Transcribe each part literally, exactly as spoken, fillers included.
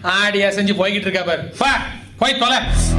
ஆடியா செஞ்சு போய்கிட்டு இருக்கா பாரு. வா போய் தொலை.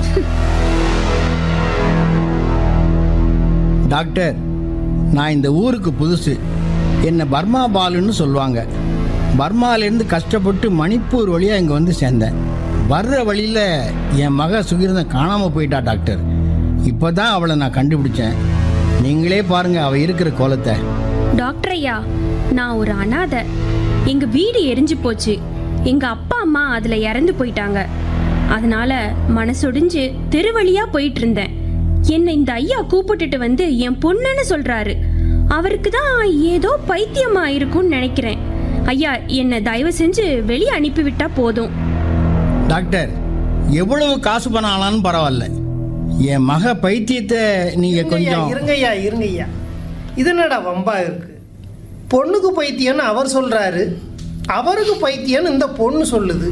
டாக்டர், நான் இந்த ஊருக்கு புதுசு. என்னை பர்மா பாலுன்னு சொல்லுவாங்க. பர்மாலேருந்து கஷ்டப்பட்டு மணிப்பூர் வழியாக இங்கே வந்து சேர்ந்தேன். வர்ற வழியில் என் மக சுகிர்தன் காணாமல் போயிட்டா டாக்டர். இப்போ தான் அவளை நான் கண்டுபிடிச்சேன். நீங்களே பாருங்க அவள் இருக்கிற கோலத்தை. டாக்டர் ஐயா, நான் ஒரு அனாதை. எங்க வீடு எரிஞ்சு போச்சு. எங்க அப்பா அம்மா அதுல இறந்து போயிட்டாங்க. அதனால மனசொடிஞ்சு தெருவழியா போயிட்டு இருந்தேன். என்னை இந்த ஐயா கூப்பிட்டுட்டு வந்து என் பொண்ணுன்னு சொல்றாரு. அவருக்கு தான் ஏதோ பைத்தியமா இருக்கும்னு நினைக்கிறேன். ஐயா, என்னை தயவு செஞ்சு வெளியே அனுப்பிவிட்டா போதும். டாக்டர், எவ்வளவு காசு பணம் ஆனாலும் பரவாயில்ல. என் மக பைத்தியத்தை நீங்க கொஞ்சம் இருங்கய்யா இருங்கய்யா இது என்னடா வம்பா இருக்கு? பொண்ணுக்கு பைத்தியம்னு அவர் சொல்றாரு, அவருக்கு பைத்தியம்னு இந்த பொண்ணு சொல்லுது.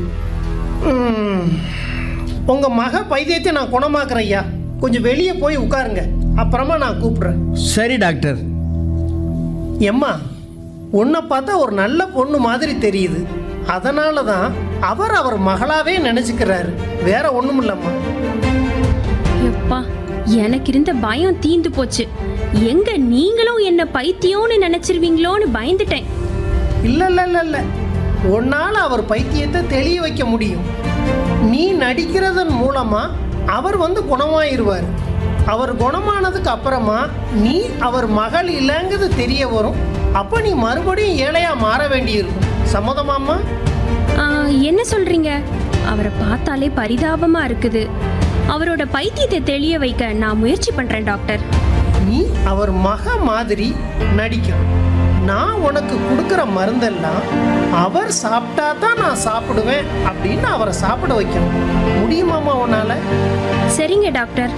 உங்க மக பைத்தியத்தை நான் குணமாக்குறேன் ஐயா. கொஞ்சம் வெளியே போய் உட்காருங்க, அப்புறமா நான் கூப்பிடுறேன். சரி டாக்டர். எம்மா, உன்னை பார்த்தா ஒரு நல்ல பொண்ணு மாதிரி தெரியுது. அதனால தான் அவர் அவர் மகளாவே நினைச்சுக்கிறாரு, வேற ஒண்ணும் இல்லம்மா. எப்பா, எனக்கு இருந்த பயம் தீந்து போச்சு. எங்க நீங்களும் என்ன பைத்தியம்னு நினைச்சிருவீங்களோன்னு பயந்துட்டேன். இல்ல இல்ல இல்ல இல்ல உன்னால அவர் பைத்தியத்தை தெளிய வைக்க முடியும். நீ நடிக்கிறதன் மூலமா அவர் வந்து குணமாயிருவார். அவர் குணமானதுக்கு அப்புறமா நீ அவர் மகள் இல்லைங்கிறது தெரிய வரும். அப்ப நீ மறுபடியும் ஏழையா மாற வேண்டியிருக்கும். சம்மதமாம்மா? என்ன சொல்றீங்க? அவரை பார்த்தாலே பரிதாபமா இருக்குது. அவரோட பைத்தியத்தை தெளிய வைக்க நான் முயற்சி பண்றேன் டாக்டர். நீ அவர் மக மாதிரி நடிக்கணும். நான் உனக்கு கொடுக்குற மருந்தெல்லாம் அவர் சாப்பிட்டா தான் நான் சாப்பிடுவேன் அப்படின்னு அவரை சாப்பிட வைக்கணும். முடியுமாமா உன்னால? சரிங்க டாக்டர்.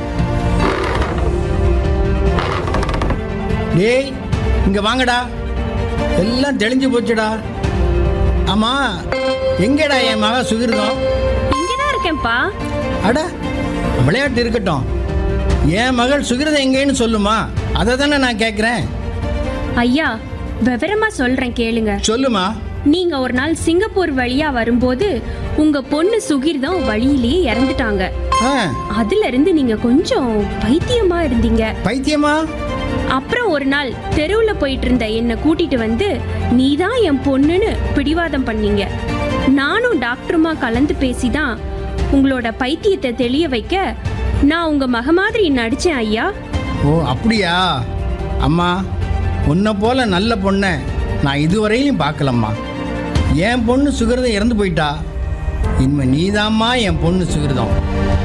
டேய், இங்க வாங்கடா. எல்லாம் தெளிஞ்சு போச்சுடா. ஆமா, எங்கடா என் மக சுகிர்தம்? இங்கதான் இருக்கேன்ப்பா. அட, விளையாட்டு இருக்கட்டும். என் மகள் சுகிர்தம் எங்கேன்னு சொல்லுமா? அதை தானே நான் கேட்குறேன். ஐயா, விவரமா சொல்றேன் கேளுங்க. சொல்லுமா. நீங்க ஒரு நாள் சிங்கப்பூர் வழியா வரும்போது உங்க பொண்ணு சுகிர்தம் வழியிலேயே இறந்துட்டாங்க. அதுல இருந்து நீங்க கொஞ்சம் பைத்தியமா இருந்தீங்க. பைத்தியமா? அப்புறம் ஒரு நாள் தெருவுல போயிட்டு இருந்த என்ன கூட்டிட்டு வந்து நீதான் என் பொண்ணுன்னு பிடிவாதம் பண்ணீங்க. நானும் டாக்டருமா கலந்து பேசிதான் உங்களோட பைத்தியத்தை தெளிய வைக்க நான் உங்க மக மாதிரி நடிச்சேன் ஐயா. ஓ, அப்படியா? அம்மா, உன்னை போல நல்ல பொண்ணை நான் இதுவரையிலும் பார்க்கலம்மா. என் பொண்ணு சுகிர்தம் இறந்து போயிட்டா. இனிமே நீதாம்மா என் பொண்ணு சுகிர்தம்.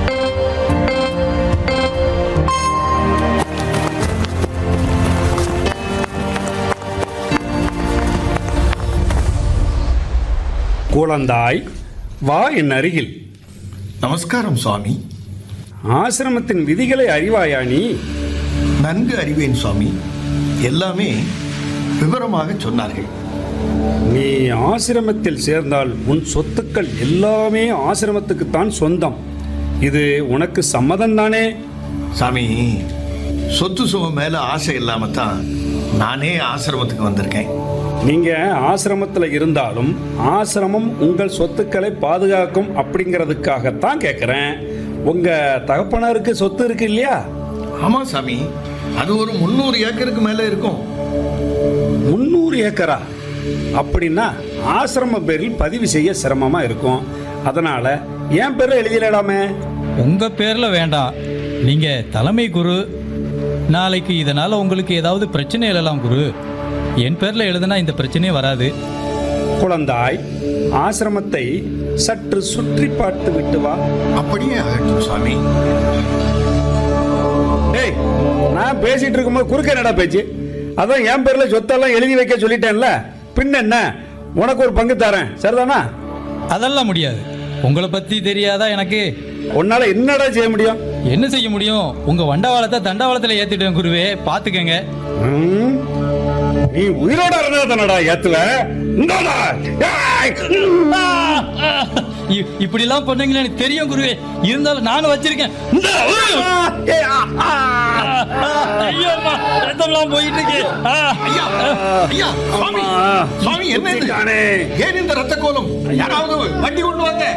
குழந்தாய், வா என் அருகில். நமஸ்காரம் சுவாமி. ஆசிரமத்தின் விதிகளை அறிவாயா நீ? நன்கு அறிவேன் சுவாமி. எல்லாமே விவரமாக சொன்னார்கள். நீ ஆசிரமத்தில் சேர்ந்தால் உன் சொத்துக்கள் எல்லாமே ஆசிரமத்துக்குத்தான் சொந்தம். இது உனக்கு சம்மதம் தானே? சாமி, சொத்து சுகம் மேல ஆசை இல்லாம தான் நானே ஆசிரமத்துக்கு வந்திருக்கேன். நீங்க ஆசிரமத்தில் இருந்தாலும் ஆசிரமம் உங்கள் சொத்துக்களை பாதுகாக்கும் அப்படிங்கிறதுக்காகத்தான் கேட்குறேன். உங்க தகப்பனாருக்கு சொத்து இருக்கு இல்லையா? ஆமா சாமி, அது ஒரு முந்நூறு ஏக்கருக்கு மேல இருக்கும். முந்நூறு ஏக்கரா? அப்படின்னா ஆசிரம பேரில் பதிவு செய்ய சிரமமா இருக்கும். அதனால என் பேர்ல எழுதிடாமே. உங்க பேர்ல வேண்டாம். நீங்க தலைமை குரு. நாளைக்கு இதனால உங்களுக்கு ஏதாவது பிரச்சனை எழலாம் குரு. என் பேர்ல எழுதுனா இந்த பிரச்சனையே வராது. குழந்தாய், ஆசிரமத்தை சற்று சுற்றி பார்த்து விட்டு வா. அப்படியே ஆகட்டும் சாமி. டேய், நான் பேசிட்டு இருக்கும்போது குறுக்க என்னடா பேச்சு? அதான் என் பேர்ல சொத்தெல்லாம் எழுதி வைக்க சொல்லிட்டேன்ல, பின்ன என்ன? உனக்கு ஒரு பங்கு தரேன், சரிதானா? அதெல்லாம் முடியாது. உங்களை பத்தி தெரியாதா எனக்கு? உன்னால என்னடா செய்ய முடியும்? என்ன செய்ய முடியும்? உங்க வண்டவாளத்தை தண்டவாளத்துல ஏத்திட்டேன் குருவே, பாத்துக்கங்க. நீ உயிரோட இருந்தா தானடா ஏத்துவ. இப்படி எல்லாம் பண்ணீங்களா எனக்கு தெரியும் குருவே. இருந்தாலும் நானும் வச்சிருக்கேன். போயிட்டு இருக்கு. ஏன் இந்த ரத்த கோலம்? யாராவது வண்டி கொண்டு வாங்க.